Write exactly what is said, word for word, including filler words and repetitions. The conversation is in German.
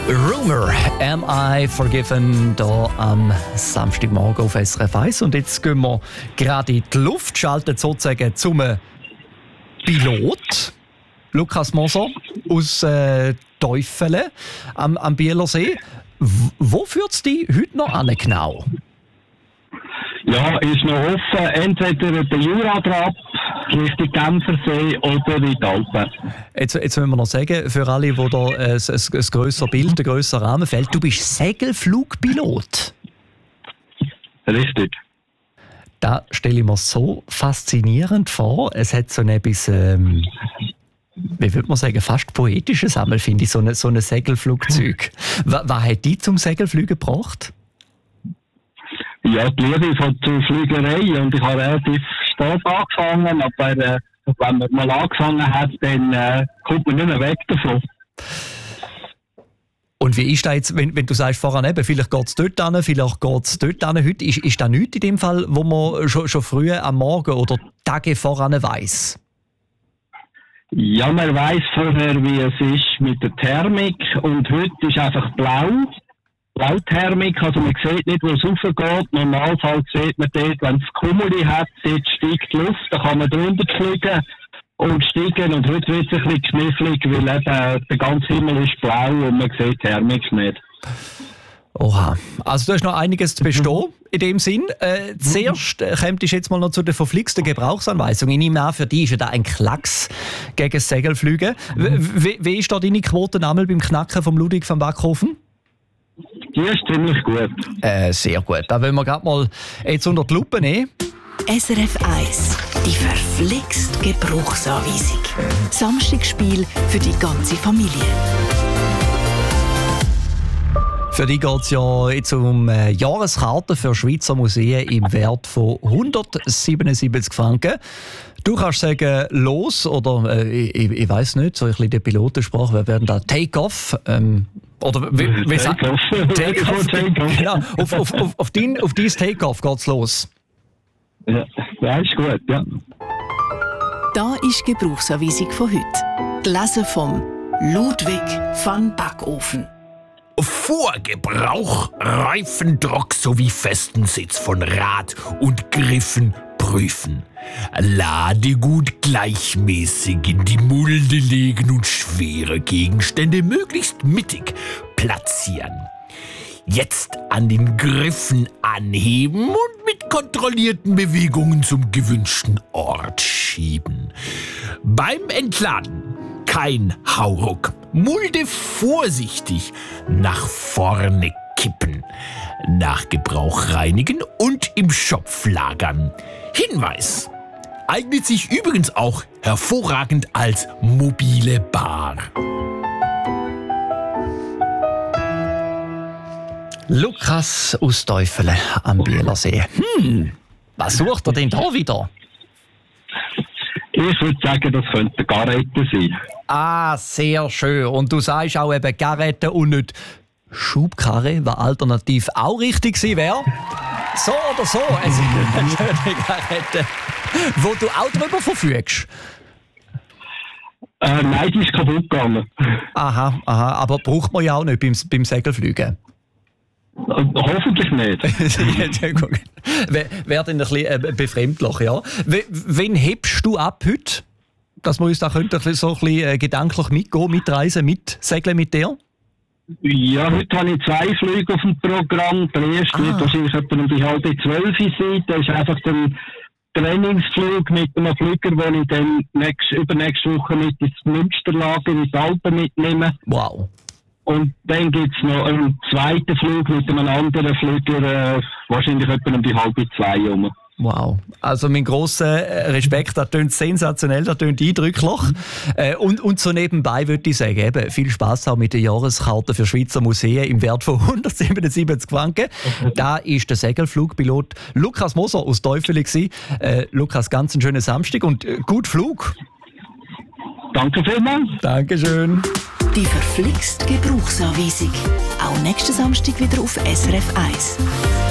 Rumour, Am I Forgiven, hier am Samstagmorgen auf S R F eins. Und jetzt gehen wir gerade in die Luft, schalten sozusagen zum Pilot. Lukas Moser aus äh, Teufelen am, am Bielersee. W- wo führt es dich heute noch an genau? Ja, ist noch offen. Entweder der Juradrap Richtung Genfersee oder in die Alpen. Jetzt, jetzt müssen wir noch sagen, für alle, die da ein, ein, ein grösseres Bild, ein grösserer Rahmen fällt, du bist Segelflugpilot. Richtig. Da stelle ich mir so faszinierend vor. Es hat so etwas, ähm, wie würde man sagen, fast poetisches Sammel, finde ich, so ein so eine Segelflugzeug. Was, was hat dich zum Segelfliegen gebracht? Ja, die Liebe von zur Fliegerei. Und ich habe relativ spät angefangen, aber äh, wenn man mal angefangen hat, dann äh, kommt man nicht mehr weg davon. Und wie ist das jetzt, wenn, wenn du sagst voran eben, vielleicht geht es dort hin, vielleicht geht es dort hin. Heute ist, ist das nichts in dem Fall, wo man schon, schon früh am Morgen oder Tage voran weiss? Ja, man weiss vorher, wie es ist mit der Thermik. Und heute ist einfach blau. Blauthermik, also man sieht nicht, wo es raufgeht. Normalfall sieht man dort, wenn es Kumuli hat, dort steigt die Luft, da kann man drunter fliegen und steigen. Und heute wird es ein bisschen knifflig, weil eben der ganze Himmel ist blau und man sieht die Thermik nicht. Oha, also du hast noch einiges zu bestehen in dem Sinn. Äh, zuerst äh, kommt ich jetzt mal noch zu der verflixten Gebrauchsanweisung. Ich nehme an, für dich ist ja da ein Klacks gegen das Segelfliegen. W- Wie, wie ist da deine Quote einmal beim Knacken vom Ludwig van Backhofen? Die ist ziemlich gut. Äh, sehr gut. Da wollen wir gerade mal jetzt unter die Lupe nehmen. S R F eins, die verflixt Gebrauchsanweisung. Samstagsspiel für die ganze Familie. Für dich geht es ja jetzt um äh, Jahreskarten für Schweizer Museen im Wert von hundertsiebenundsiebzig Franken. Du kannst sagen, los, oder äh, ich, ich weiß nicht, so ein bisschen die Pilotensprache, wir werden da Take-off. Ähm, oder wie, wie sagt Take-off. Take-off. Take-off. Genau, auf, auf, auf, auf, dein, auf dein Take-off geht's los. Ja, ja, ist gut, ja. Da ist die Gebrauchsanweisung von heute. Gelesen vom Ludwig van Backofen. Vor Gebrauch Reifendruck sowie festen Sitz von Rad und Griffen prüfen. Ladegut gleichmäßig in die Mulde legen und schwere Gegenstände möglichst mittig platzieren. Jetzt an den Griffen anheben und mit kontrollierten Bewegungen zum gewünschten Ort schieben. Beim Entladen kein Hauruck. Mulde vorsichtig nach vorne kippen. Nach Gebrauch reinigen und im Schopf lagern. Hinweis: eignet sich übrigens auch hervorragend als mobile Bar. Lukas aus Teufelen am Bielersee. Hm, was sucht er denn da wieder? Ich würde sagen, das könnte Garette sein. Ah, sehr schön. Und du sagst auch eben Garette und nicht Schubkarre, was alternativ auch richtig gewesen wäre. So oder so, es ist eine schöne Garette, wo du auch drüber verfügst. Äh, nein, die ist kaputt gegangen. Aha, aha, aber braucht man ja auch nicht beim, beim Segelfliegen. Äh, Hoffentlich nicht. Ja, guck. Wäre dann ein bisschen äh, befremdlich, ja. W- Wen hebst du ab heute? Dass wir uns da könnten, ein bisschen so ein bisschen äh, gedanklich mitgehen, mitreisen, mitsegeln mit dir? Ja, heute habe ich zwei Flüge auf dem Programm. Der erste Ah. wird wahrscheinlich etwa um die halbe zwölf sein. Das ist einfach ein Trainingsflug mit einem Flüger, den ich dann nächst, übernächste Woche mit ins Münsterlager in die Alpen mitnehme. Wow. Und dann gibt es noch einen zweiten Flug mit einem anderen Flüger, äh, wahrscheinlich etwa um die halbe zwei herum. Wow. Also mein grosser Respekt, das tönt sensationell, das tönt eindrücklich. Äh, und, und so nebenbei würde ich sagen, eben, viel Spass auch mit der Jahreskarte für Schweizer Museen im Wert von hundertsiebenundsiebzig Franken. Da ist der Segelflugpilot Lukas Moser aus Teufelen gewesen. Äh, Lukas, ganz einen schönen Samstag und äh, gut Flug. Danke vielmals. Dankeschön. Die verflixt Gebrauchsanweisung. Auch nächsten Samstag wieder auf S R F eins.